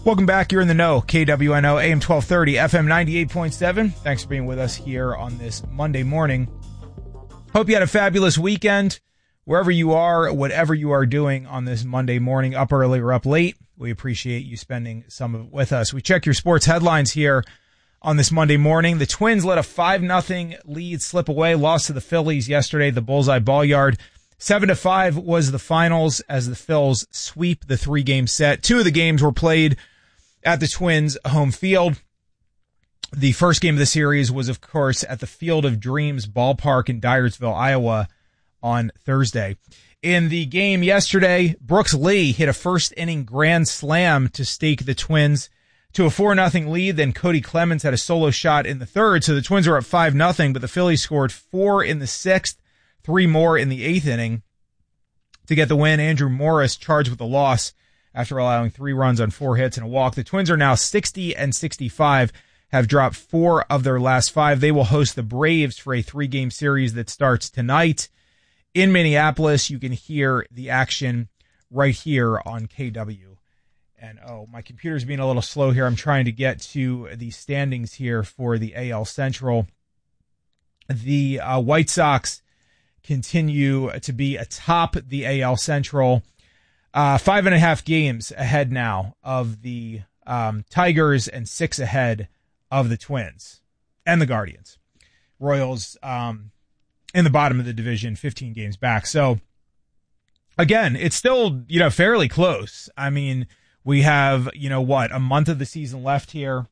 Welcome back. You're in the know. KWNO, AM 1230, FM 98.7. Thanks for being with us here on this Monday morning. Hope you had a fabulous weekend. Wherever you are, whatever you are doing on this Monday morning, up early or up late, we appreciate you spending some of it with us. We check your sports headlines here on this Monday morning. The Twins let a 5-0 lead slip away, lost to the Phillies yesterday, the Bullseye Ball Yard. 7-5 was the finals as the Phils sweep the 3-game set. 2 of the games were played at the Twins' home field. The first game of the series was, of course, at the Field of Dreams ballpark in Dyersville, Iowa on Thursday. In the game yesterday, Brooks Lee hit a first-inning grand slam to stake the Twins to a 4-0 lead. Then Cody Clemens had a solo shot in the third, so the Twins were up 5-0, but the Phillies scored 4 in the sixth, 3 more in the eighth inning to get the win. Andrew Morris charged with the loss after allowing 3 runs on 4 hits and a walk. The Twins are now 60-65, have dropped 4 of their last 5. They will host the Braves for a 3-game series that starts tonight in Minneapolis. You can hear the action right here on KW. And my computer's being a little slow here. I'm trying to get to the standings here for the AL Central. The White Sox continue to be atop the AL Central. 5.5 games ahead now of the Tigers and 6 ahead of the Twins and the Guardians. Royals in the bottom of the division, 15 games back. So again, it's still, fairly close. I mean, we have, a month of the season left here.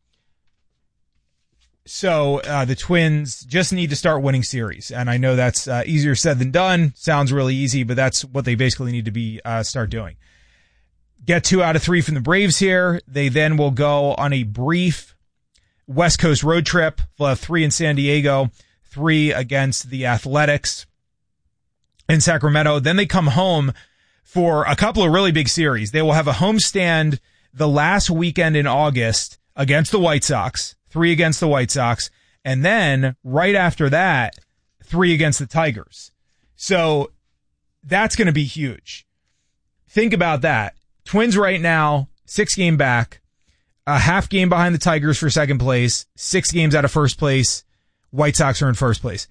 So the Twins just need to start winning series. And I know that's easier said than done. Sounds really easy, but that's what they basically need to be start doing. Get 2 out of 3 from the Braves here. They then will go on a brief West Coast road trip. They'll have 3 in San Diego, 3 against the Athletics in Sacramento. Then they come home for a couple of really big series. They will have a homestand the last weekend in August against the White Sox. 3 against the White Sox, and then right after that, 3 against the Tigers. So that's going to be huge. Think about that. Twins right now, 6 game back, a half game behind the Tigers for second place, 6 games out of first place. White Sox are in first place.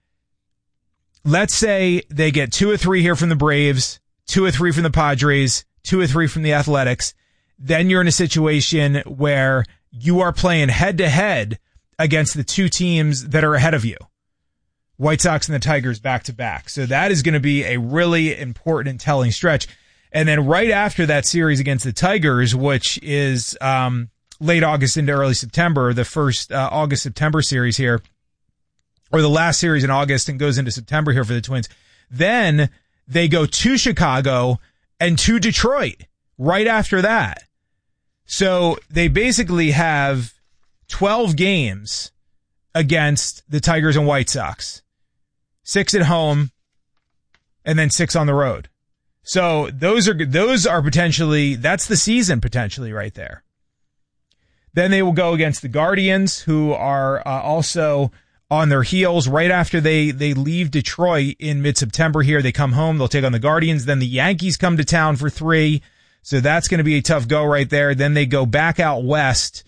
Let's say they get 2 or 3 here from the Braves, 2 or 3 from the Padres, 2 or 3 from the Athletics. Then you're in a situation where you are playing head-to-head against the 2 teams that are ahead of you, White Sox and the Tigers back-to-back. So that is going to be a really important and telling stretch. And then right after that series against the Tigers, which is late August into early September, the first August-September series here, or the last series in August and goes into September here for the Twins, then they go to Chicago and to Detroit right after that. So they basically have 12 games against the Tigers and White Sox, 6 at home, and then 6 on the road. So those are potentially, that's the season potentially right there. Then they will go against the Guardians, who are also on their heels right after they leave Detroit in mid-September here. They come home, they'll take on the Guardians. Then the Yankees come to town for 3. So that's going to be a tough go right there. Then they go back out west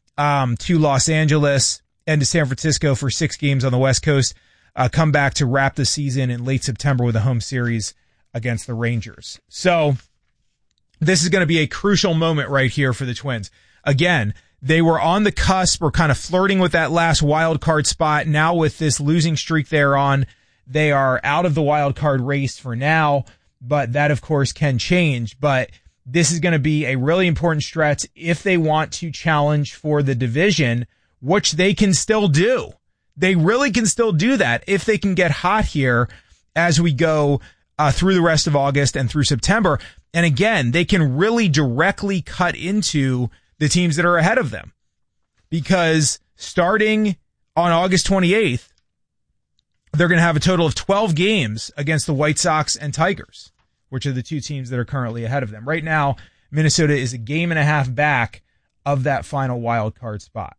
to Los Angeles and to San Francisco for 6 games on the West Coast. Come back to wrap the season in late September with a home series against the Rangers. So this is going to be a crucial moment right here for the Twins. Again, they were on the cusp, were kind of flirting with that last wild card spot. Now with this losing streak they're on, they are out of the wild card race for now, but that of course can change. But this is going to be a really important stretch if they want to challenge for the division, which they can still do. They really can still do that if they can get hot here as we go through the rest of August and through September. And again, they can really directly cut into the teams that are ahead of them, because starting on August 28th, they're going to have a total of 12 games against the White Sox and Tigers, which are the 2 teams that are currently ahead of them. Right now, Minnesota is a game and a half back of that final wild card spot.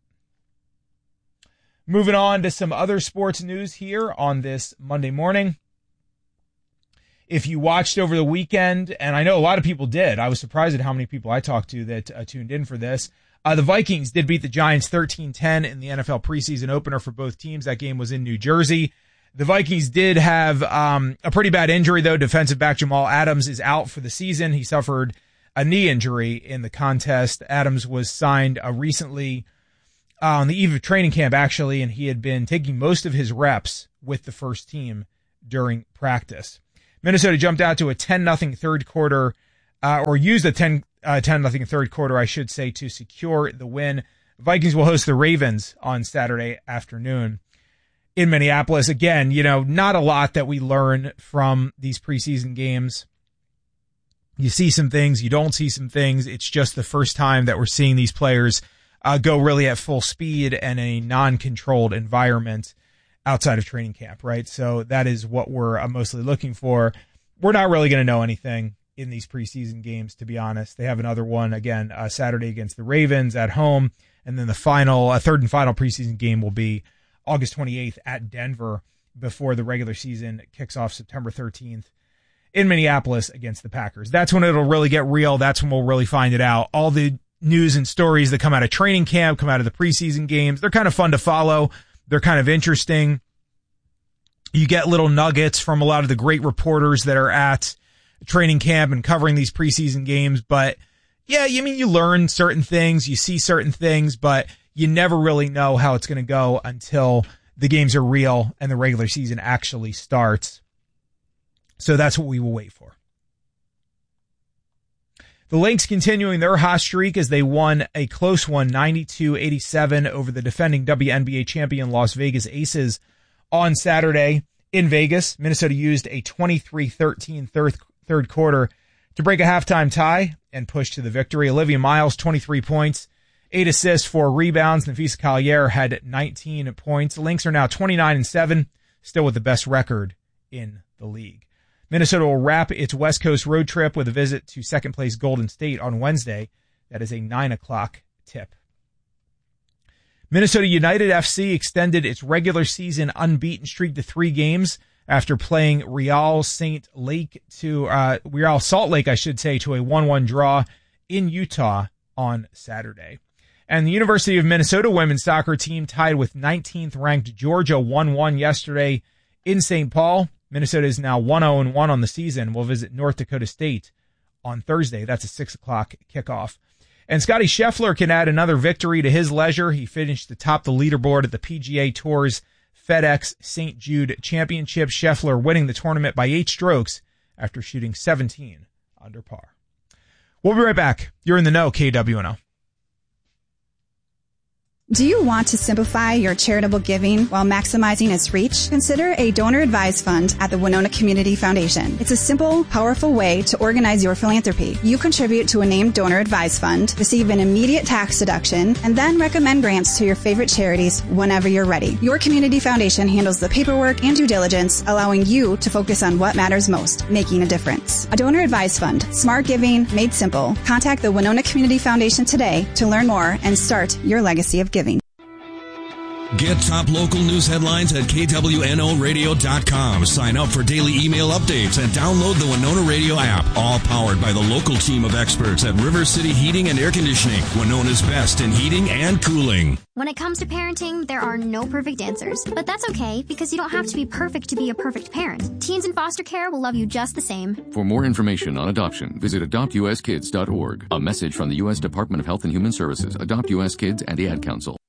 Moving on to some other sports news here on this Monday morning. If you watched over the weekend, and I know a lot of people did, I was surprised at how many people I talked to that tuned in for this. The Vikings did beat the Giants 13-10 in the NFL preseason opener for both teams. That game was in New Jersey. The Vikings did have a pretty bad injury, though. Defensive back Jamal Adams is out for the season. He suffered a knee injury in the contest. Adams was signed recently on the eve of training camp, actually, and he had been taking most of his reps with the first team during practice. Minnesota jumped out to a 10-0 third quarter, or used a 10-0 third quarter, I should say, to secure the win. Vikings will host the Ravens on Saturday afternoon in Minneapolis. Again, not a lot that we learn from these preseason games. You see some things, you don't see some things. It's just the first time that we're seeing these players go really at full speed in a non-controlled environment outside of training camp, right? So that is what we're mostly looking for. We're not really going to know anything in these preseason games, to be honest. They have another one again Saturday against the Ravens at home, and then the third and final preseason game will be August 28th at Denver before the regular season kicks off September 13th in Minneapolis against the Packers. That's when it'll really get real. That's when we'll really find it out. All the news and stories that come out of training camp, come out of the preseason games, they're kind of fun to follow. They're kind of interesting. You get little nuggets from a lot of the great reporters that are at training camp and covering these preseason games. But yeah, you learn certain things, you see certain things, but you never really know how it's going to go until the games are real and the regular season actually starts. So that's what we will wait for. The Lynx continuing their hot streak as they won a close one, 92-87 over the defending WNBA champion Las Vegas Aces on Saturday in Vegas. Minnesota used a 23-13 third quarter to break a halftime tie and push to the victory. Olivia Miles, 23 points, 8 assists, 4 rebounds. Nafisa Collier had 19 points. The Lynx are now 29-7, still with the best record in the league. Minnesota will wrap its West Coast road trip with a visit to second-place Golden State on Wednesday. That is a 9 o'clock tip. Minnesota United FC extended its regular season unbeaten streak to 3 games after playing Real Salt Lake, to a 1-1 draw in Utah on Saturday. And the University of Minnesota women's soccer team tied with 19th ranked Georgia 1-1 yesterday in St. Paul. Minnesota is now 1-0-1 on the season. We'll visit North Dakota State on Thursday. That's a 6 o'clock kickoff. And Scotty Scheffler can add another victory to his leisure. He finished atop the leaderboard at the PGA Tour's FedEx St. Jude Championship. Scheffler winning the tournament by 8 strokes after shooting 17 under par. We'll be right back. You're in the know, KWNO. Do you want to simplify your charitable giving while maximizing its reach? Consider a donor-advised fund at the Winona Community Foundation. It's a simple, powerful way to organize your philanthropy. You contribute to a named donor-advised fund, receive an immediate tax deduction, and then recommend grants to your favorite charities whenever you're ready. Your community foundation handles the paperwork and due diligence, allowing you to focus on what matters most, making a difference. A donor-advised fund, smart giving made simple. Contact the Winona Community Foundation today to learn more and start your legacy of giving. Get top local news headlines at KWNOradio.com. Sign up for daily email updates and download the Winona Radio app. All powered by the local team of experts at River City Heating and Air Conditioning, Winona's best in heating and cooling. When it comes to parenting, there are no perfect answers. But that's okay, because you don't have to be perfect to be a perfect parent. Teens in foster care will love you just the same. For more information on adoption, visit adoptuskids.org. A message from the U.S. Department of Health and Human Services, Adopt U.S. Kids, and the Ad Council.